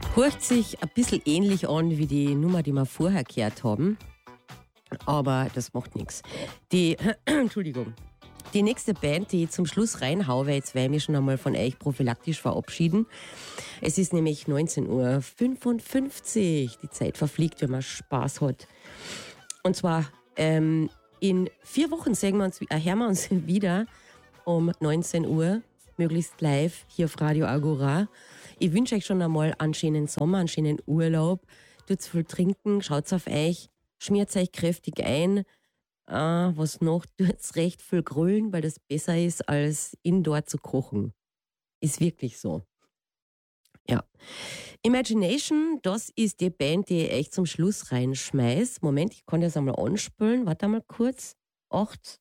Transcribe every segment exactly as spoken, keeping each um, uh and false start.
Hört sich ein bisschen ähnlich an wie die Nummer, die wir vorher gehört haben. Aber das macht nichts. Die, Entschuldigung. Die nächste Band, die ich zum Schluss reinhaue, weil jetzt werde ich mich schon einmal von euch prophylaktisch verabschieden. Es ist nämlich neunzehn Uhr fünfundfünfzig. Die Zeit verfliegt, wenn man Spaß hat. Und zwar ähm, in vier Wochen sehen wir uns, äh, hören wir uns wieder um neunzehn Uhr, möglichst live hier auf Radio Agora. Ich wünsche euch schon einmal einen schönen Sommer, einen schönen Urlaub. Tut viel trinken, schaut auf euch, schmiert euch kräftig ein. Ah, was noch? Tut's recht viel grüllen, weil das besser ist, als indoor zu kochen. Ist wirklich so. Ja. Imagination, das ist die Band, die ich echt zum Schluss reinschmeiß. Moment, ich kann das einmal anspülen. Warte mal kurz. Acht.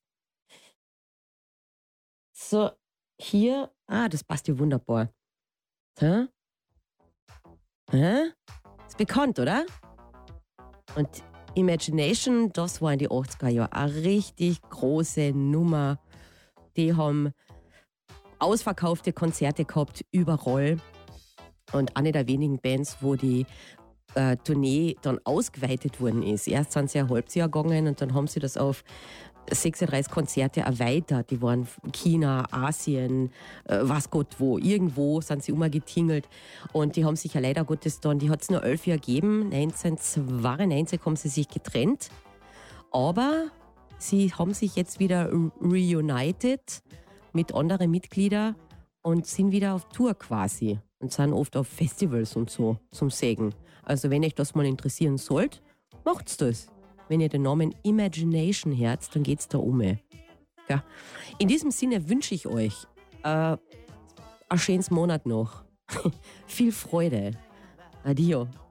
So, hier. Ah, das passt ja wunderbar. Hä? Hä? Ist bekannt, oder? Und Imagination, das war in die achtziger Jahre eine richtig große Nummer. Die haben ausverkaufte Konzerte gehabt, überall. Und eine der wenigen Bands, wo die äh, Tournee dann ausgeweitet worden ist. Erst sind sie ein halbes Jahr gegangen und dann haben sie das auf sechsunddreißig Konzerte erweitert. Die waren China, Asien, äh, was Gott wo. Irgendwo sind sie immer getingelt. Und die haben sich ja leider Gottes dann, die hat es nur elf Jahre gegeben. neunzehnhundertzweiundneunzig haben sie sich getrennt. Aber sie haben sich jetzt wieder reunited mit anderen Mitgliedern und sind wieder auf Tour quasi. Und sind oft auf Festivals und so zum Segen. Also wenn euch das mal interessieren sollt, macht's das. Wenn ihr den Namen Imagination hört, dann geht's da um. Ja. In diesem Sinne wünsche ich euch äh, ein schönes Monat noch. Viel Freude. Adio.